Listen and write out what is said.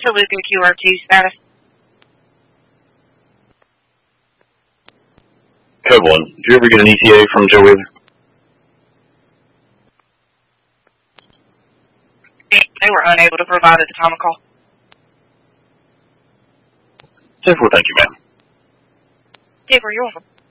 Toluca QRT status. Code 1. Did you ever get an ETA from Joe Wheeler? They were unable to provide at the time of call. 10-4, thank you, ma'am. Paper, you're welcome.